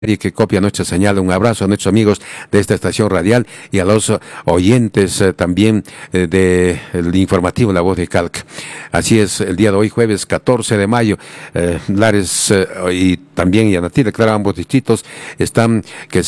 y que copia nuestra señal. Un abrazo a nuestros amigos de esta estación radial y a los oyentes también del informativo La Voz de Calca. Así es, el día de hoy, jueves 14 de mayo, Lares y también Yanatí, declaran ambos distritos, están que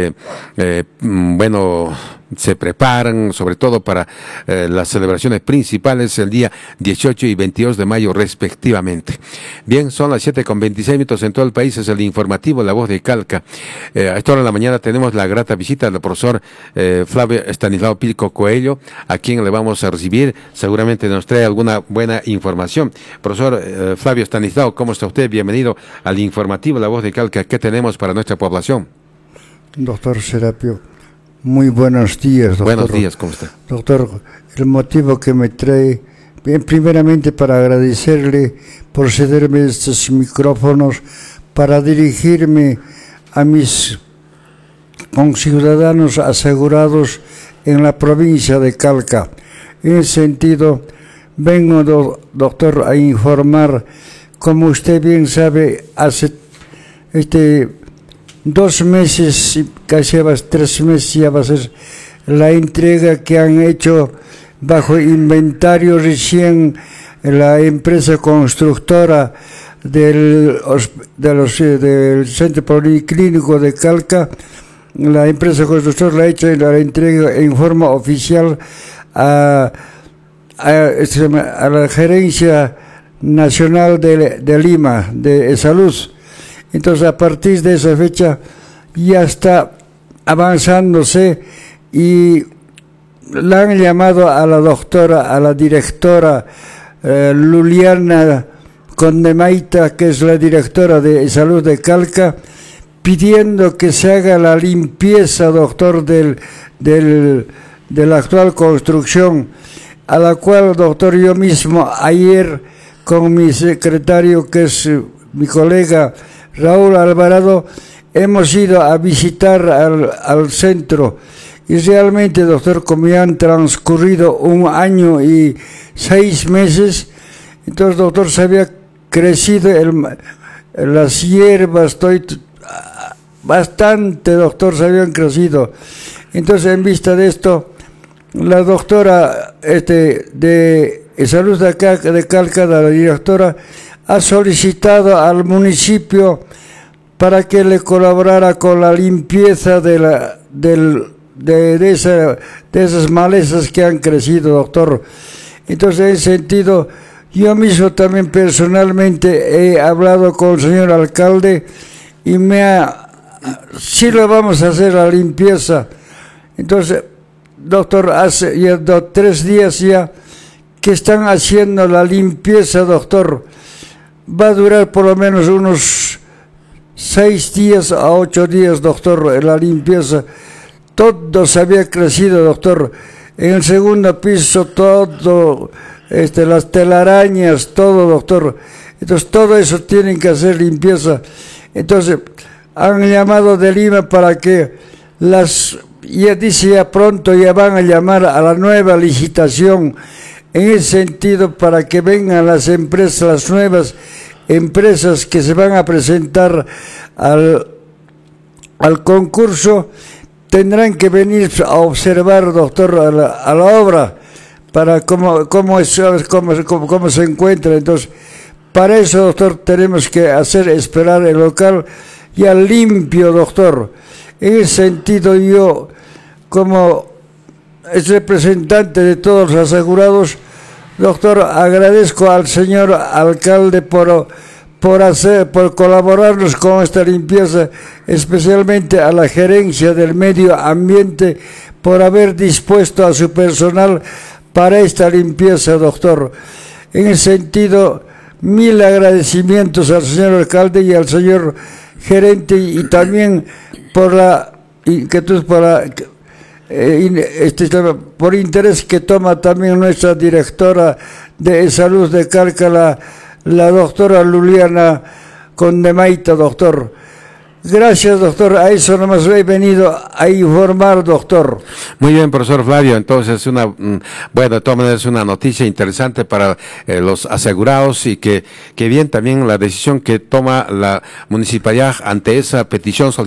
se preparan sobre todo para las celebraciones principales el día 18 y 22 de mayo respectivamente. Bien, son las 7:26 en todo el país, es el informativo La Voz de Calca. A esta hora de la mañana tenemos la grata visita del profesor Flavio Estanislao Pilco Coelho, a quien le vamos a recibir, seguramente nos trae alguna buena información. Profesor Flavio Estanislao, ¿cómo está usted? Bienvenido al informativo La Voz de Calca. ¿Qué tenemos para nuestra población? Doctor Serapio, muy buenos días, doctor. Buenos días, ¿cómo está? Doctor, el motivo que me trae, bien, primeramente para agradecerle por cederme estos micrófonos para dirigirme a mis conciudadanos asegurados en la provincia de Calca. En ese sentido, vengo, doctor, a informar, como usted bien sabe, hace 2 meses, casi 3 meses ya va a ser la entrega que han hecho bajo inventario recién la empresa constructora del Centro Policlínico de Calca. La empresa constructora la ha hecho la entrega en forma oficial a la Gerencia Nacional de Lima, de Salud. Entonces, a partir de esa fecha ya está avanzándose y la han llamado a la doctora, a la directora Luliana Condemaita, que es la directora de salud de Calca, pidiendo que se haga la limpieza, doctor, de la actual construcción, a la cual, doctor, yo mismo ayer con mi secretario, que es mi colega Raúl Alvarado, hemos ido a visitar al centro. Y realmente, doctor, como ya han transcurrido 1 año y 6 meses, entonces, doctor, se había crecido las hierbas, bastante, doctor, se habían crecido. Entonces, en vista de esto, la doctora de salud de acá, de Calca, la directora, ha solicitado al municipio para que le colaborara con la limpieza de esas malezas que han crecido, doctor. Entonces, en ese sentido, yo mismo también personalmente he hablado con el señor alcalde y sí le vamos a hacer la limpieza. Entonces, doctor, hace ya 3 días ya que están haciendo la limpieza, doctor. Va a durar por lo menos unos 6 días a 8 días, doctor, la limpieza. Todo se había crecido, doctor. En el segundo piso, todo, las telarañas, todo, doctor. Entonces, todo eso tienen que hacer limpieza. Entonces, han llamado de Lima para que ya pronto ya van a llamar a la nueva licitación. En ese sentido, para que vengan las empresas, las nuevas empresas que se van a presentar al concurso, tendrán que venir a observar, doctor, a la obra, para cómo se encuentra. Entonces, para eso, doctor, tenemos que hacer esperar el local ya limpio, doctor. En ese sentido, yo, como representante de todos los asegurados, doctor, agradezco al señor alcalde por colaborarnos con esta limpieza, especialmente a la gerencia del medio ambiente por haber dispuesto a su personal para esta limpieza, doctor. En ese sentido, 1000 agradecimientos al señor alcalde y al señor gerente, y también por la inquietud, por interés que toma también nuestra directora de salud de Calca, la doctora Luliana Condemaita, doctor. Gracias, doctor. A eso nomás he venido a informar, doctor. Muy bien, profesor Flavio. Entonces, bueno, de todas maneras, una noticia interesante para los asegurados y que bien también la decisión que toma la municipalidad ante esa petición